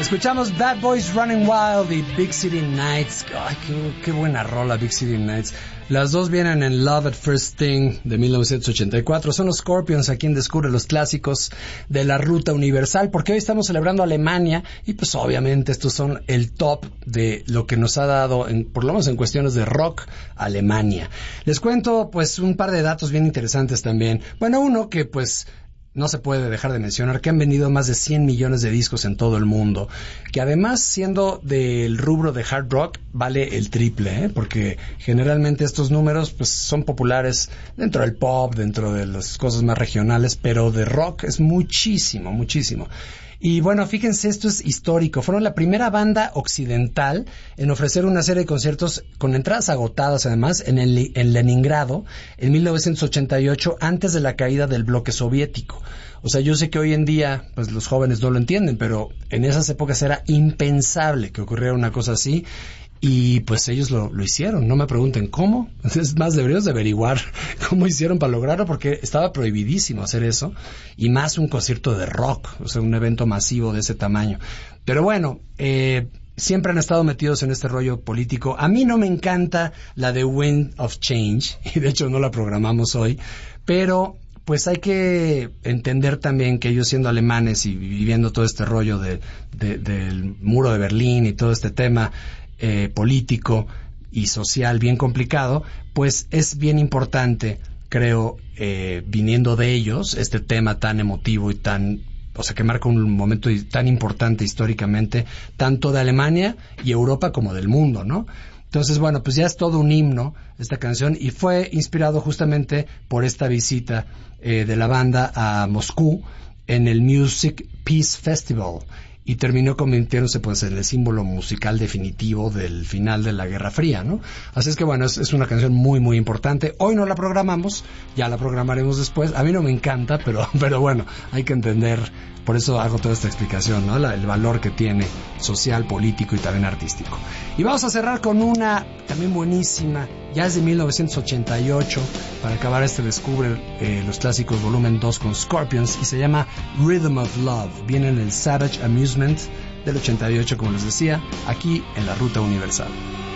Escuchamos Bad Boys Running Wild y Big City Nights. Ay, qué buena rola, Big City Nights. Las dos vienen en Love at First Sting de 1984. Son los Scorpions a quien descubre los clásicos de la ruta universal, porque hoy estamos celebrando Alemania y pues obviamente estos son el top de lo que nos ha dado, por lo menos en cuestiones de rock, Alemania. Les cuento pues un par de datos bien interesantes también. Bueno, uno que pues no se puede dejar de mencionar, que han vendido más de 100 millones de discos en todo el mundo, que además, siendo del rubro de hard rock, vale el triple, porque generalmente estos números pues son populares dentro del pop, dentro de las cosas más regionales, pero de rock es muchísimo, muchísimo. Y bueno, fíjense, esto es histórico. Fueron la primera banda occidental en ofrecer una serie de conciertos con entradas agotadas, además, en Leningrado, en 1988, antes de la caída del bloque soviético. O sea, yo sé que hoy en día, pues los jóvenes no lo entienden, pero en esas épocas era impensable que ocurriera una cosa así. Y pues ellos lo hicieron. No me pregunten cómo. Es más, deberíamos de averiguar cómo hicieron para lograrlo, porque estaba prohibidísimo hacer eso. Y más un concierto de rock, o sea, un evento masivo de ese tamaño. Pero bueno, siempre han estado metidos en este rollo político. A mí no me encanta la de Wind of Change, y de hecho no la programamos hoy, pero pues hay que entender también que ellos, siendo alemanes y viviendo todo este rollo del muro de Berlín y todo este tema político y social bien complicado, pues es bien importante, creo, viniendo de ellos, este tema tan emotivo y o sea, que marca un momento tan importante históricamente, tanto de Alemania y Europa como del mundo, ¿no? Entonces, bueno, pues ya es todo un himno esta canción, y fue inspirado justamente por esta visita de la banda a Moscú en el Music Peace Festival, y terminó convirtiéndose pues en el símbolo musical definitivo del final de la Guerra Fría, ¿no? Así es que bueno, es una canción muy muy importante. Hoy no la programamos, ya la programaremos después. A mí no me encanta, pero bueno, hay que entender, por eso hago toda esta explicación, ¿no? El valor que tiene social, político y también artístico. Y vamos a cerrar con una también buenísima, ya es de 1988, para acabar Descubre los clásicos volumen 2 con Scorpions, y se llama Rhythm of Love. Viene en el Savage Amusement del 88, como les decía, aquí en la Ruta Universal.